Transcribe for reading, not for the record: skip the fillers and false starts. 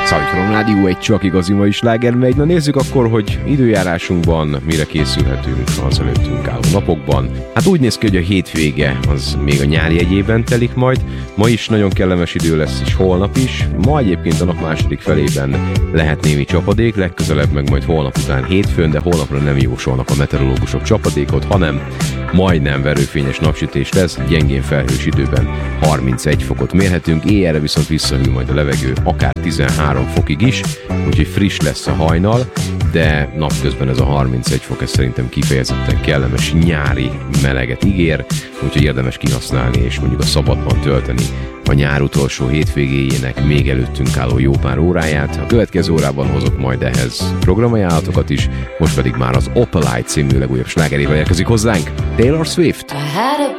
Szajtron Rádió, egy csak igazi mai sláger megy. Na nézzük akkor, hogy időjárásunkban mire készülhetünk az előttünk álló napokban. Hát úgy néz ki, hogy a hétvége az még a nyár jegyében telik majd. Ma is nagyon kellemes idő lesz, és holnap is. Ma egyébként a nap második felében lehet némi csapadék, legközelebb meg majd holnap után hétfőn, de holnapra nem jósolnak a meteorológusok csapadékot, hanem majdnem verőfényes napsütés lesz, gyengén felhős időben 31 fokot mérhetünk, éjjelre viszont visszahűl majd a levegő akár 13 fokig is, úgyhogy friss lesz a hajnal, de napközben ez a 31 fok, ez szerintem kifejezetten kellemes nyári meleget ígér, úgyhogy érdemes kihasználni és mondjuk a szabadban tölteni a nyár utolsó hétvégéjének még előttünk álló jó pár óráját. A következő órában hozok majd ehhez programajánlatokat is, most pedig már az Opalite című legújabb slágerével érkezik hozzánk Taylor Swift.